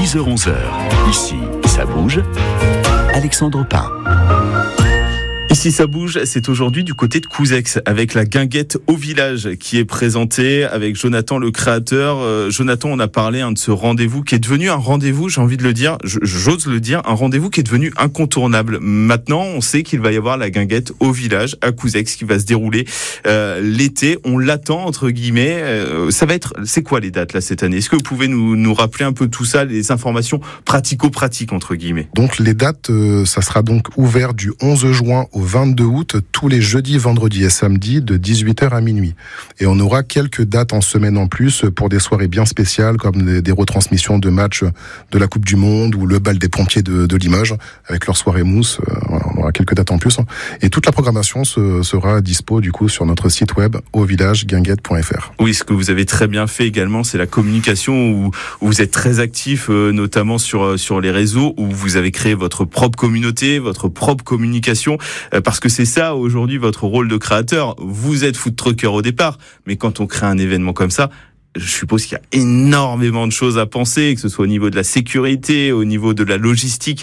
10h-11h. Ici, ça bouge. Alexandre Pain. Ici ça bouge, c'est aujourd'hui du côté de Couzex avec la guinguette au village qui est présentée avec Jonathan le créateur. Jonathan, on a parlé de ce rendez-vous qui est devenu un rendez-vous, j'ai envie de le dire, j'ose le dire, un rendez-vous qui est devenu incontournable. Maintenant, on sait qu'il va y avoir la guinguette au village à Couzex qui va se dérouler l'été. On l'attend entre guillemets. Ça va être, c'est quoi les dates là cette année? Est-ce que vous pouvez nous rappeler un peu tout ça, les informations pratico-pratiques entre guillemets? Donc les dates, ça sera donc ouvert du 11 juin au 22 août, tous les jeudis, vendredis et samedis de 18h à minuit. Et on aura quelques dates en semaine en plus pour des soirées bien spéciales comme des retransmissions de matchs de la Coupe du Monde ou le bal des pompiers de Limoges avec leur soirée mousse. On aura quelques dates en plus. Et toute la programmation sera dispo du coup sur notre site web auvillageguinguette.fr. Oui, ce que vous avez très bien fait également, c'est la communication où vous êtes très actif, notamment sur les réseaux, où vous avez créé votre propre communauté, votre propre communication. Parce que c'est ça aujourd'hui votre rôle de créateur. Vous êtes food trucker au départ, mais quand on crée un événement comme ça, je suppose qu'il y a énormément de choses à penser, que ce soit au niveau de la sécurité, au niveau de la logistique.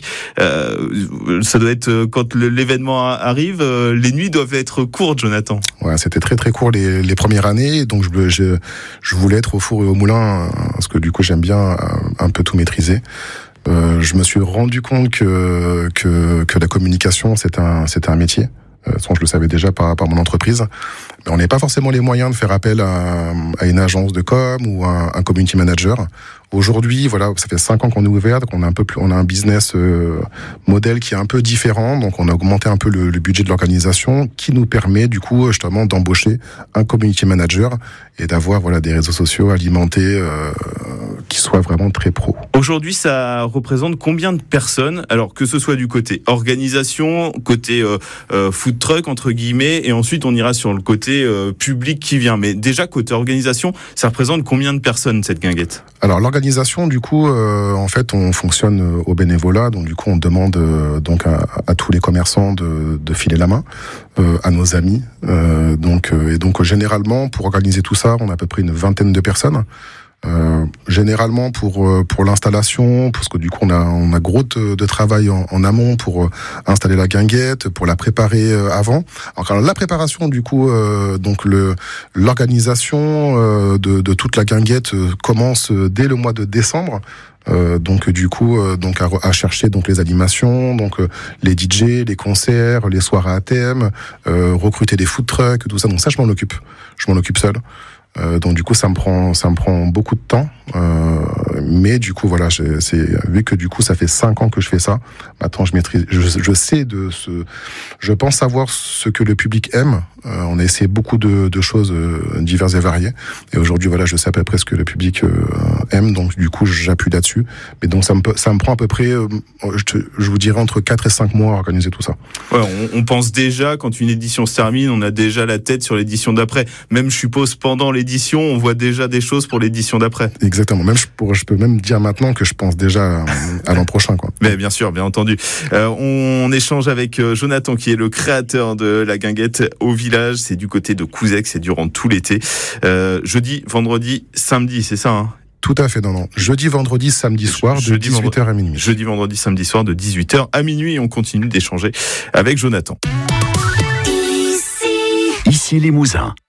Ça doit être, quand l'événement arrive, les nuits doivent être courtes, Jonathan. Ouais, c'était très très court les premières années, donc je voulais être au four et au moulin, parce que du coup j'aime bien un peu tout maîtriser. Je me suis rendu compte que la communication c'était un métier. Je le savais déjà par mon entreprise, mais on n'a pas forcément les moyens de faire appel à une agence de com ou un community manager. Aujourd'hui, voilà, ça fait 5 ans qu'on est ouvert, donc on a un business modèle qui est un peu différent, donc on a augmenté un peu le budget de l'organisation, qui nous permet du coup justement d'embaucher un community manager et d'avoir des réseaux sociaux alimentés qui soient vraiment très pro. Aujourd'hui, ça représente combien de personnes? Alors que ce soit du côté organisation, côté food truck entre guillemets, et ensuite on ira sur le côté public qui vient. Mais déjà côté organisation, ça représente combien de personnes cette guinguette? Alors l'organisation, du coup, en fait, on fonctionne au bénévolat, donc du coup, on demande à tous les commerçants de filer la main, à nos amis, donc généralement pour organiser tout ça, on a à peu près une vingtaine de personnes. Généralement pour l'installation, parce que du coup on a gros de travail en amont pour installer la guinguette, pour la préparer avant. Alors la préparation du coup, donc l'organisation de toute la guinguette commence dès le mois de décembre. Donc du coup à chercher donc les animations, donc les DJ, les concerts, les soirées à thème, recruter des food trucks, tout ça. Donc ça je m'en occupe seul. Donc du coup ça me prend beaucoup de temps, mais du coup voilà, vu que du coup ça fait 5 ans que je fais ça, maintenant je maîtrise, je pense savoir ce que le public aime. On a essayé beaucoup de choses diverses et variées, et aujourd'hui voilà, je sais à peu près ce que le public aime, donc du coup j'appuie là-dessus. Mais donc ça me prend à peu près, je vous dirais entre 4 et 5 mois à organiser tout ça. Ouais, on pense déjà, quand une édition se termine, on a déjà la tête sur l'édition d'après. Même je suppose pendant l'édition, on voit déjà des choses pour l'édition d'après. Exactement. Même je peux même dire maintenant que je pense déjà à l'an prochain, quoi. Mais bien sûr, bien entendu. On échange avec Jonathan, qui est le créateur de la guinguette au village. C'est du côté de Couzex, c'est durant tout l'été. Jeudi, vendredi, samedi, c'est ça, hein? Tout à fait, non. Jeudi, vendredi, samedi soir, de 18h à minuit. Jeudi, vendredi, samedi soir, de 18h à minuit, et on continue d'échanger avec Jonathan. Ici les Mousins.